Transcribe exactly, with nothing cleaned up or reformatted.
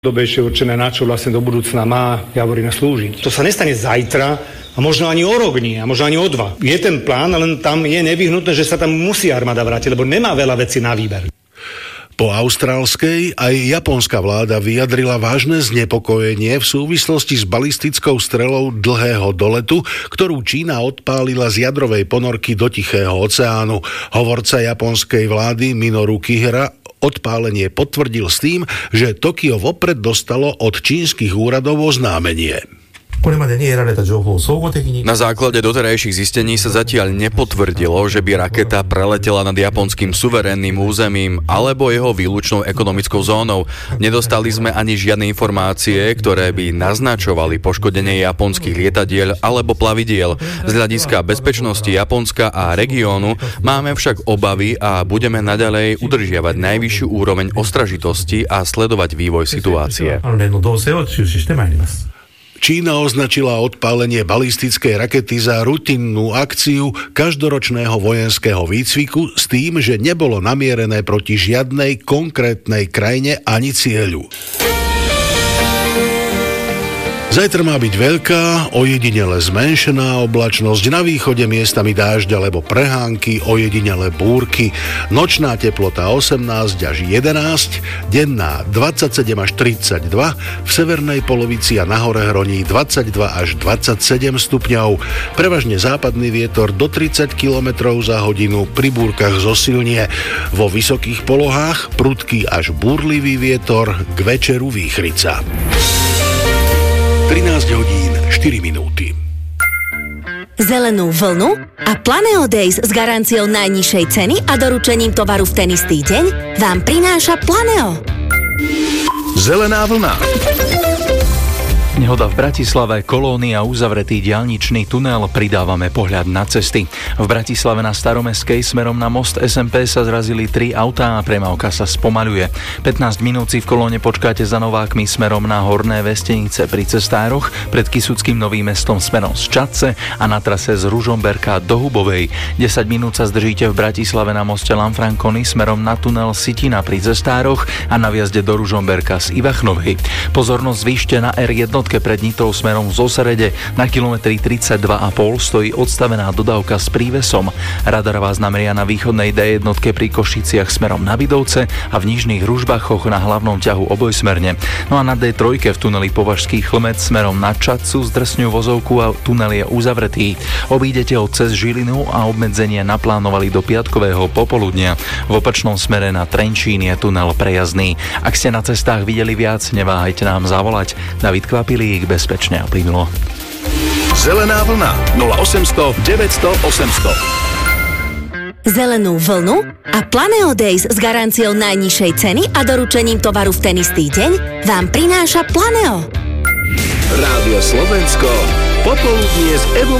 dobejšie určené, na čo vlastne do budúcna má Javorina slúžiť. To sa nestane zajtra a možno ani o rok nie, a možno ani o dva. Je ten plán, ale tam je nevyhnutné, že sa tam musí armáda vrátiť, lebo nemá veľa vecí na výber. Po austrálskej aj japonská vláda vyjadrila vážne znepokojenie v súvislosti s balistickou strelou dlhého doletu, ktorú Čína odpálila z jadrovej ponorky do Tichého oceánu. Hovorca japonskej vlády Minoru Kihara odpálenie potvrdil s tým, že Tokio vopred dostalo od čínskych úradov oznámenie. Na základe doterajších zistení sa zatiaľ nepotvrdilo, že by raketa preletela nad japonským suverénnym územím alebo jeho výlučnou ekonomickou zónou. Nedostali sme ani žiadne informácie, ktoré by naznačovali poškodenie japonských lietadiel alebo plavidiel. Z hľadiska bezpečnosti Japonska a regiónu máme však obavy a budeme naďalej udržiavať najvyššiu úroveň ostražitosti a sledovať vývoj situácie. Čína označila odpálenie balistickej rakety za rutinnú akciu každoročného vojenského výcviku s tým, že nebolo namierené proti žiadnej konkrétnej krajine ani cieľu. Zajtra má byť veľká, ojedinele zmenšená oblačnosť, na východe miestami dážď alebo prehánky, ojedinele búrky, nočná teplota osemnásť až jedenásť, denná dvadsaťsedem až tridsaťdva, v severnej polovici a nahore hroní dvadsaťdva až dvadsaťsedem stupňov, prevažne západný vietor do tridsať kilometrov za hodinu, pri búrkach zosilnie, vo vysokých polohách prudký až búrlivý vietor, k večeru výchrica. trinásť hodín štyri minúty. Zelenú vlnu a Planeo Days s garanciou najnižšej ceny a doručením tovaru v ten istý deň vám prináša Planeo. Zelená vlna. Nehoda v Bratislave, kolónia, uzavretý diaľničný tunel, pridávame pohľad na cesty. V Bratislave na Staromestskej smerom na most es em pé sa zrazili tri autá a premávka sa spomaľuje. pätnásť minút si v kolóne počkáte za Novákmi smerom na Horné Vestenice pri cestároch, pred Kysuckým Novým Mestom smerom z Čadce a na trase z Ružomberka do Hubovej. desať minút sa zdržíte v Bratislave na moste Lanfranconi smerom na tunel Sitina pri cestároch a na vjazde do Ružomberka z Ivachnovej. Pozornosť zvýšte na er jedna pred Nitrou smerom z Osrede. Na kilometri tridsaťdva a pol stojí odstavená dodávka s prívesom. Radar vás nameria na východnej dé jedna pri Košiciach smerom na Bidovce a v Nižných Ružbachoch na hlavnom ťahu obojsmerne. No a na dé tri v tuneli Považský Chlmec smerom na Čadcu zdrsňujú vozovku a tunel je uzavretý. Obídete ho cez Žilinu a obmedzenie naplánovali do piatkového popoludnia. V opačnom smere na Trenčín je tunel prejazdný. Ak ste na cestách videli viac, neváhajte nám zavolať. David Kvapilík, bezpečne a plynulo. Zelená vlna nula osemsto deväťsto osemsto. Zelenú vlnu a Planeo Days s garanciou najnižšej ceny a doručením tovaru v ten istý deň vám prináša Planeo. Rádio Slovensko popoludnie s Evou